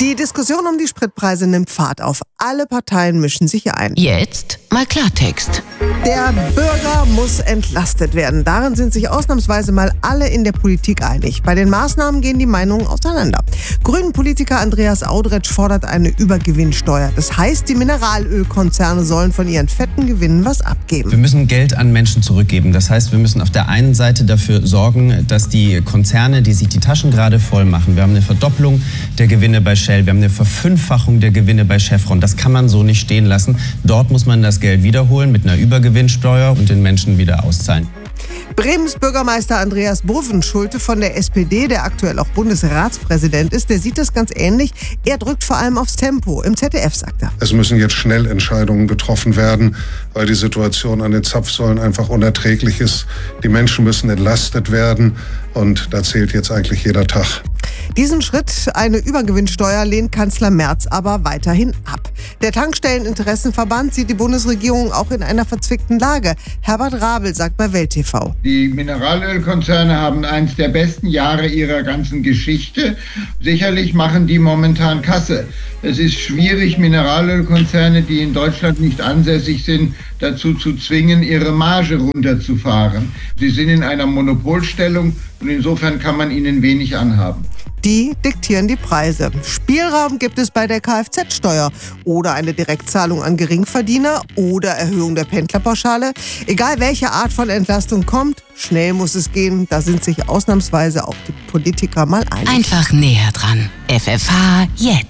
Die Diskussion um die Spritpreise nimmt Fahrt auf. Alle Parteien mischen sich ein. Jetzt mal Klartext. Der Bürger muss entlastet werden. Darin sind sich ausnahmsweise mal alle in der Politik einig. Bei den Maßnahmen gehen die Meinungen auseinander. Grünen-Politiker Andreas Audretsch fordert eine Übergewinnsteuer. Das heißt, die Mineralölkonzerne sollen von ihren fetten Gewinnen was abgeben. Wir müssen Geld an Menschen zurückgeben. Das heißt, wir müssen auf der einen Seite dafür sorgen, dass die Konzerne, die sich die Taschen gerade voll machen, wir haben eine Verdopplung der Gewinne bei Shell, wir haben eine Verfünffachung der Gewinne bei Chevron. Das kann man so nicht stehen lassen. Dort muss man das Geld wiederholen mit einer Übergewinnsteuer und den Menschen wieder auszahlen. Bremens Bürgermeister Andreas Bovenschulte von der SPD, der aktuell auch Bundesratspräsident ist, der sieht das ganz ähnlich. Er drückt vor allem aufs Tempo. Im ZDF sagt er: Es müssen jetzt schnell Entscheidungen getroffen werden, weil die Situation an den Zapfsäulen einfach unerträglich ist. Die Menschen müssen entlastet werden und da zählt jetzt eigentlich jeder Tag. Diesen Schritt, eine Übergewinnsteuer, lehnt Kanzler Merz aber weiterhin ab. Der Tankstelleninteressenverband sieht die Bundesregierung auch in einer verzwickten Lage. Herbert Rabel sagt bei Welt TV: Die Mineralölkonzerne haben eines der besten Jahre ihrer ganzen Geschichte. Sicherlich machen die momentan Kasse. Es ist schwierig, Mineralölkonzerne, die in Deutschland nicht ansässig sind, dazu zu zwingen, ihre Marge runterzufahren. Sie sind in einer Monopolstellung und insofern kann man ihnen wenig anhaben. Die diktieren die Preise. Spielraum gibt es bei der Kfz-Steuer oder eine Direktzahlung an Geringverdiener oder Erhöhung der Pendlerpauschale. Egal welche Art von Entlastung kommt, schnell muss es gehen. Da sind sich ausnahmsweise auch die Politiker mal einig. Einfach näher dran. FFH jetzt.